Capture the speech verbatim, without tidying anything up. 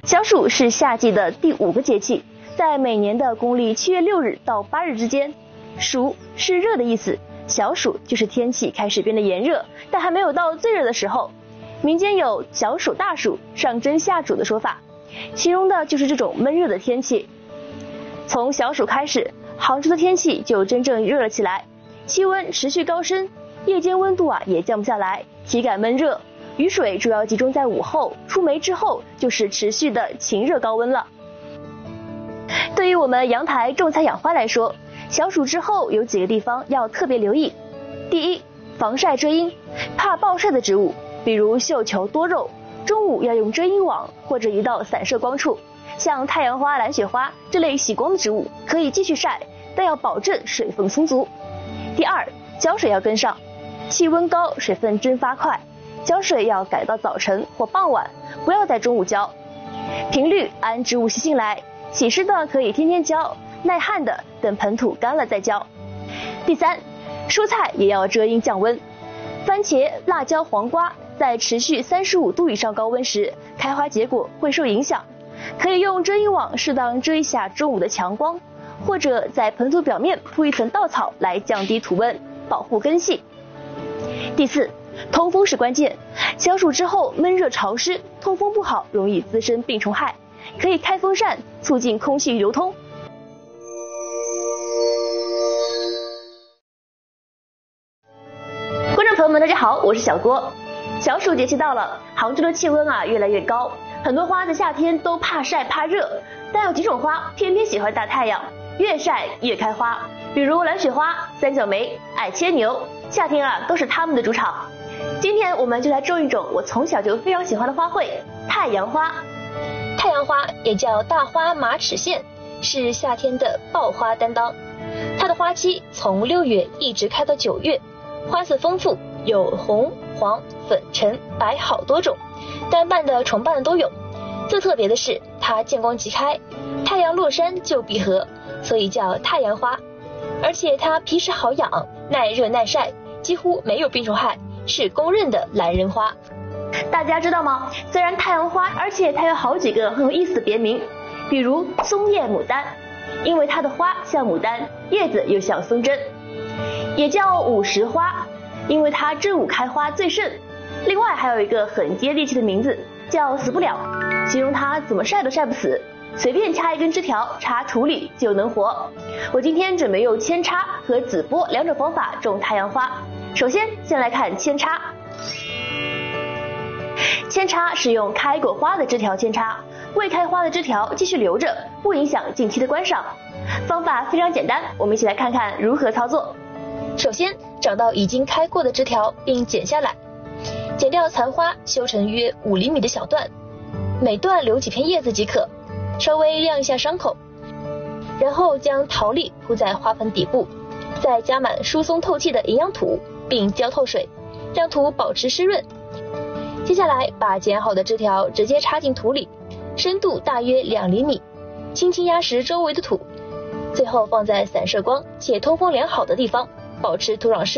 小暑是夏季的第五个节气，在每年的公历七月六日到八日之间。暑是热的意思，小暑就是天气开始变得炎热，但还没有到最热的时候。民间有小暑大暑、上蒸下煮的说法，形容的就是这种闷热的天气。从小暑开始，杭州的天气就真正热了起来，气温持续高升，夜间温度啊也降不下来，体感闷热。雨水主要集中在午后，出梅之后就是持续的晴热高温了。对于我们阳台种菜养花来说，小暑之后有几个地方要特别留意。第一，防晒遮阴，怕暴晒的植物，比如绣球、多肉，中午要用遮阴网或者移到散射光处。像太阳花、蓝雪花这类喜光的植物可以继续晒，但要保证水分充足。第二，浇水要跟上，气温高，水分蒸发快，浇水要改到早晨或傍晚，不要在中午浇。频率按植物习性来，喜湿的可以天天浇，耐旱的等盆土干了再浇。第三，蔬菜也要遮阴降温，番茄、辣椒、黄瓜在持续三十五度以上高温时，开花结果会受影响，可以用遮阴网适当遮一下中午的强光，或者在盆土表面铺一层稻草来降低土温，保护根系。第四，通风是关键，小暑之后闷热潮湿，通风不好容易滋生病虫害，可以开风扇促进空气流通。观众朋友们大家好，我是小郭。小暑节气到了，杭州的气温啊越来越高，很多花在夏天都怕晒怕热，但有几种花偏偏喜欢大太阳，越晒越开花，比如蓝雪花、三角梅、矮牵牛，夏天啊都是它们的主场。今天我们就来种一种我从小就非常喜欢的花卉——太阳花。 太阳花也叫大花马齿苋，是夏天的爆花担当。它的花期从六月一直开到九月，花色丰富，有红、黄、粉、橙、白好多种，单瓣的、重瓣的都有。最特别的是，它见光即开，太阳落山就闭合，所以叫太阳花。而且它皮实好养，耐热耐晒，几乎没有病虫害，是公认的懒人花。 大家知道吗？虽然太阳花，而且它有好几个很有意思的别名，比如松叶牡丹，因为它的花像牡丹，叶子又像松针；也叫午时花，因为它正午开花最盛。另外还有一个很接地气的名字，叫死不了，形容它怎么晒都晒不死，随便掐一根枝条插土里就能活。我今天准备用扦插和紫播两种方法种太阳花。首先先来看扦插。扦插是用开过花的枝条扦插，未开花的枝条继续留着，不影响近期的观赏。方法非常简单，我们一起来看看如何操作。 首先找到已经开过的枝条并剪下来，剪掉残花，修成约五厘米的小段，每段留几片叶子即可，稍微晾一下伤口。然后将桃粒铺在花盆底部，再加满疏松透气的营养土，并浇透水，让土保持湿润。接下来把剪好的枝条直接插进土里，深度大约两厘米，轻轻压实周围的土，最后放在散射光且通风良好的地方，保持土壤湿